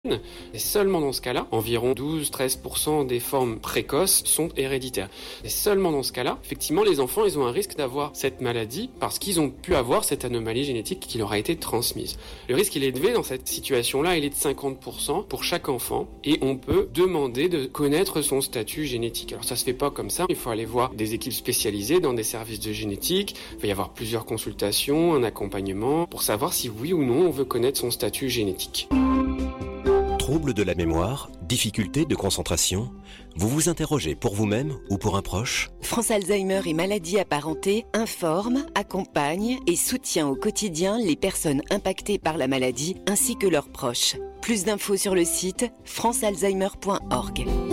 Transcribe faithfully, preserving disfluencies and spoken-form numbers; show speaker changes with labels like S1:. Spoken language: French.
S1: Et seulement dans ce cas-là, environ douze à treize pour cent des formes précoces sont héréditaires. Et seulement dans ce cas-là, effectivement, les enfants, ils ont un risque d'avoir cette maladie parce qu'ils ont pu avoir cette anomalie génétique qui leur a été transmise. Le risque, il est élevé dans cette situation-là, il est de cinquante pour cent pour chaque enfant et on peut demander de connaître son statut génétique. Alors ça se fait pas comme ça, il faut aller voir des équipes spécialisées dans des services de génétique, il va y avoir plusieurs consultations, un accompagnement pour savoir si oui ou non on veut connaître son statut génétique.
S2: Troubles de la mémoire, difficultés de concentration, vous vous interrogez pour vous-même ou pour un proche ?
S3: France Alzheimer et maladies apparentées informe, accompagne et soutient au quotidien les personnes impactées par la maladie ainsi que leurs proches. Plus d'infos sur le site france alzheimer point org.